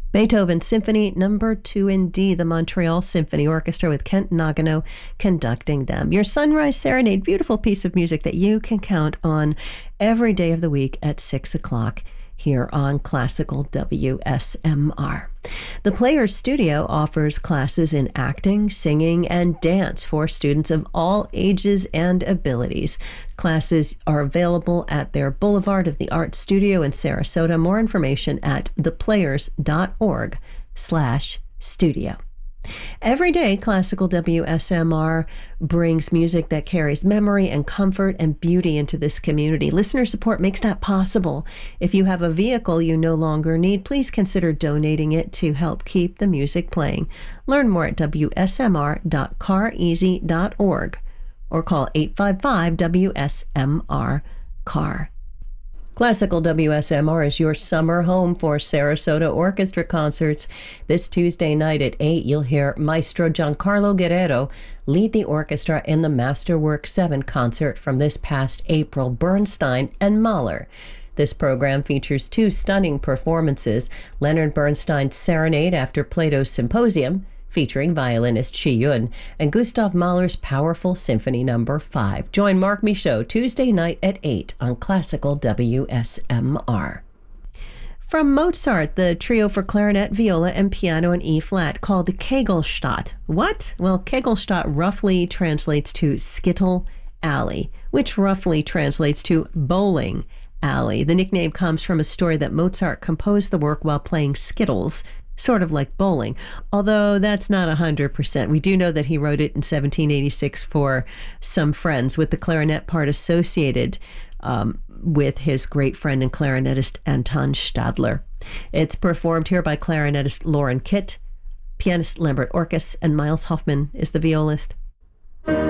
Beethoven Symphony Number 2 in D, the Montreal Symphony Orchestra with Kent Nagano conducting them. Your Sunrise Serenade, beautiful piece of music that you can count on every day of the week at 6 o'clock here on Classical WSMR. The Players Studio offers classes in acting, singing, and dance for students of all ages and abilities. Classes are available at their Boulevard of the Arts Studio in Sarasota. More information at theplayers.org/studio. Every day, Classical WSMR brings music that carries memory and comfort and beauty into this community. Listener support makes that possible. If you have a vehicle you no longer need, please consider donating it to help keep the music playing. Learn more at wsmr.careasy.org or call 855-WSMR-CAR. Classical WSMR is your summer home for Sarasota Orchestra concerts. This Tuesday night at 8, you'll hear Maestro Giancarlo Guerrero lead the orchestra in the Masterwork 7 concert from this past April, Bernstein and Mahler. This program features 2 stunning performances, Leonard Bernstein's Serenade after Plato's Symposium, featuring violinist Chi Yun, and Gustav Mahler's powerful Symphony No. 5. Join Mark Michaud Tuesday night at 8 on Classical WSMR. From Mozart, the trio for clarinet, viola, and piano in E-flat called Kegelstadt. What? Well, Kegelstadt roughly translates to Skittle Alley, which roughly translates to bowling alley. The nickname comes from a story that Mozart composed the work while playing skittles, sort of like bowling, although that's not 100%. We do know that he wrote it in 1786 for some friends, with the clarinet part associated with his great friend and clarinetist Anton Stadler. It's performed here by clarinetist Lauren Kitt, pianist Lambert Orkus, and Miles Hoffman is the violist.